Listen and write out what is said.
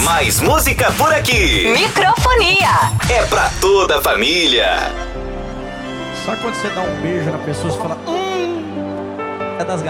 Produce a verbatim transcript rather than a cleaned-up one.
Mais música por aqui. Microfonia. É pra toda a família. Sabe quando você dá um beijo na pessoa e fala, hum, é das